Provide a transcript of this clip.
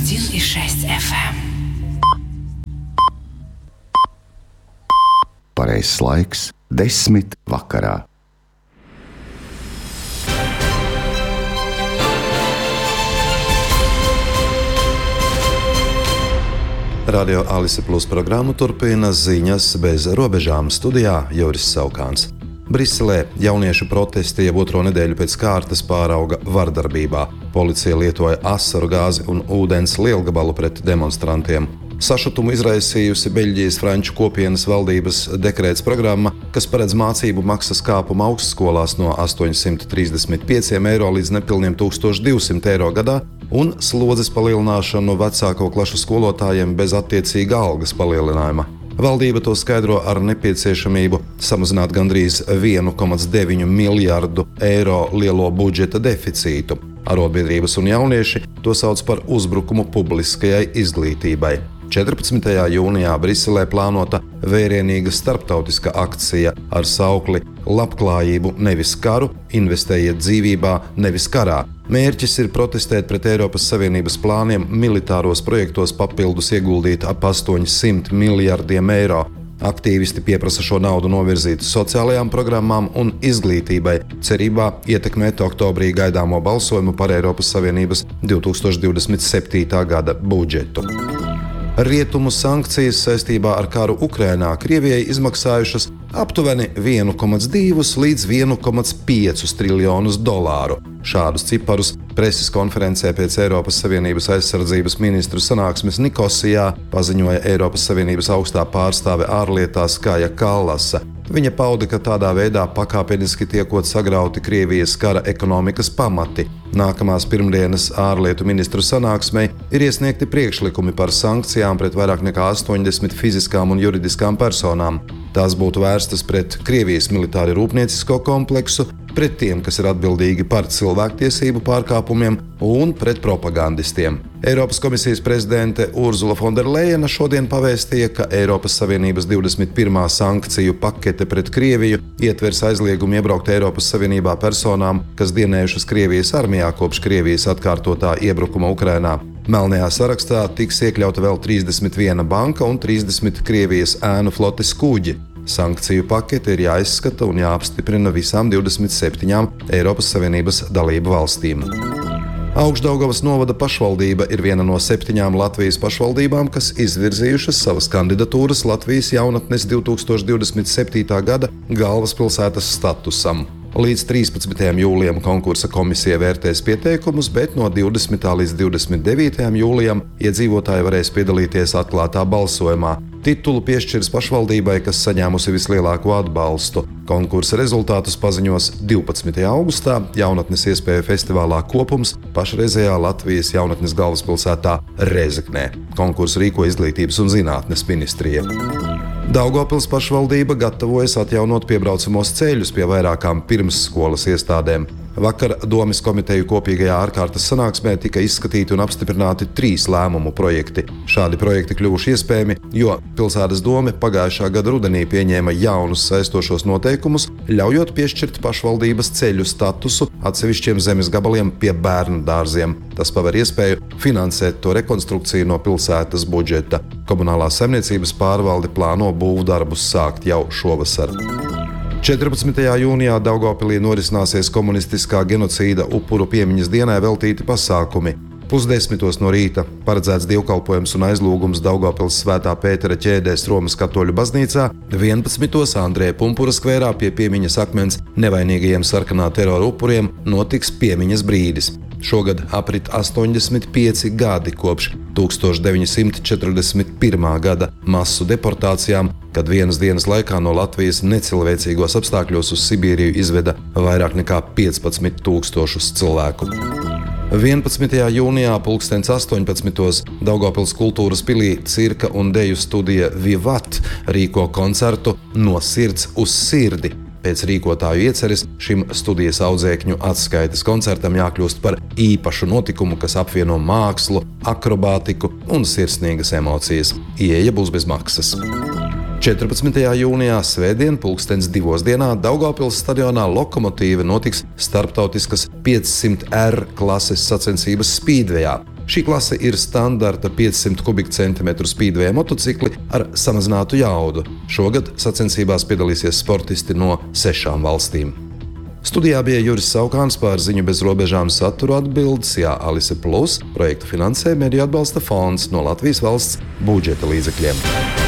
101,6 FM. Pareizs laiks 10 vakarā. Radio Alise Plus programmu turpina ziņas bez robežām. Studijā Juris Saukāns. Briselē jauniešu protesti jau otro nedēļu pēc kārtas pārauga vardarbībā. Policija lietoja asaru gāzi un ūdens lielgabalu pret demonstrantiem. Sašutumu izraisījusi Beļģijas franču kopienas valdības dekrēts programma, kas paredz mācību maksas kāpumu augstskolās no 835 eiro līdz nepilniem 1200 eiro gadā un slodzes palielināšanu vecāko klašu skolotājiem bez attiecīga algas palielinājuma. Valdība to skaidro ar nepieciešamību samazināt gandrīz 1,9 miljardu eiro lielo budžeta deficītu. Arotbiedrības un jaunieši to sauc par uzbrukumu publiskajai izglītībai. 14. jūnijā Briselē plānota vērienīga starptautiska akcija ar saukli Labklājību nevis karu, investējiet dzīvībā nevis karā. Mērķis ir protestēt pret Eiropas Savienības plāniem militāros projektos papildus ieguldīt ap 800 miljardiem eiro. Aktīvisti pieprasa šo naudu novirzīt sociālajām programmām un izglītībai, cerībā ietekmēt oktobrī gaidāmo balsojumu par Eiropas Savienības 2027. gada budžetu. Rietumu sankcijas saistībā ar karu Ukrainā Krievijai izmaksājušas aptuveni 1,2 līdz 1,5 triljonus dolāru. Šādus ciparus preses konferencē pēc Eiropas Savienības aizsardzības ministru sanāksmes Nikosijā paziņoja Eiropas Savienības augstā pārstāve ārlietās Kaja Kallasa. Viņa pauda, ka tādā veidā pakāpeniski tiekot sagrauti Krievijas kara ekonomikas pamati. Nākamās pirmdienas ārlietu ministru sanāksmei ir iesniegti priekšlikumi par sankcijām pret vairāk nekā 80 fiziskām un juridiskām personām. Tās būtu vērstas pret Krievijas militāri rūpniecisko kompleksu, pret tiem, kas ir atbildīgi par cilvēktiesību pārkāpumiem un pret propagandistiem. Eiropas komisijas prezidente Urzula Fonderlejena šodien pavēstīja, ka Eiropas Savienības 21. sankciju pakete pret Krieviju ietvers aizliegumu iebraukt Eiropas Savienībā personām, kas dienējušas Krievijas armijā kopš Krievijas atkārtotā iebrukuma Ukrainā. Melnajā sarakstā tiks iekļauta vēl 31 banka un 30 Krievijas ēnu flotes kuģi. Sankciju pakete ir jāizskata un jāapstiprina visām 27 Eiropas Savienības dalību valstīm. Augšdaugavas novada pašvaldība ir viena no 7 Latvijas pašvaldībām, kas izvirzījušas savas kandidatūras Latvijas jaunatnes 2027. gada galvaspilsētas statusam. Līdz 13. jūlijam konkursa komisija vērtēs pieteikumus, bet no 20. līdz 29. jūlijam iedzīvotāji varēs piedalīties atklātā balsojumā. Titulu piešķirs pašvaldībai, kas saņēmusi vislielāko atbalstu. Konkursa rezultātus paziņos 12. augustā jaunatnes iespēju festivālā Kopums pašreizējā Latvijas jaunatnes galvaspilsētā Rezeknē. Konkursu rīko Izglītības un zinātnes ministrija. Daugavpils pašvaldība gatavojas atjaunot piebraucamos ceļus pie vairākām pirmsskolas iestādēm. Vakar Domes komiteju kopīgajā ārkārtas sanāksmē tika izskatīti un apstiprināti 3 lēmumu projekti. Šādi projekti kļuvuši iespējami, jo pilsētas dome pagājušā gada rudenī pieņēma jaunus saistošos noteikumus, ļaujot piešķirt pašvaldības ceļu statusu atsevišķiem zemes gabaliem pie bērnu dārziem. Tas paver iespēju finansēt to rekonstrukciju no pilsētas budžeta. Komunālās saimniecības pārvalde plāno būvdarbus sākt jau šovasar. 14. jūnijā Daugavpilī norisināsies komunistiskā genocīda upuru piemiņas dienai veltīti pasākumi. 9:30 no rīta paredzēts dievkalpojums un aizlūgums Daugavpils Svētā Pētera ķēdēs Romas katoļu baznīcā, 11. Andreja Pumpura skvērā pie piemiņas akmens nevainīgajiem sarkanā terora upuriem notiks piemiņas brīdis. Šogad aprit 85 gadi kopš 1941. gada masu deportācijām, kad vienas dienas laikā no Latvijas necilvēcīgos apstākļos uz Sibīriju izveda vairāk nekā 15 000 cilvēku. 11. jūnijā 18:00 Daugavpils kultūras pilī cirka un deju studija Vivat rīko koncertu No sirds uz sirdi. Pēc rīkotāju ieceres šim studijas audzēkņu atskaites koncertam jākļūst par īpašu notikumu, kas apvieno mākslu, akrobātiku un sirsnīgas emocijas. Ieeja būs bez maksas. 14. jūnijā svētdien 2:00 Daugavpils stadionā Lokomotīve notiks starptautiskas 500R klases sacensības spīdvejā. Šī klase ir standarta 500 kubikcentimetru spīdvēja motocikli ar samazinātu jaudu. Šogad sacensībās piedalīsies sportisti no 6 valstīm. Studijā bija Juris Saukāns par ziņu bez robežām saturu atbildes, Alise Plus projektu finansē Mediju atbalsta fonds no Latvijas valsts budžeta līdzekļiem.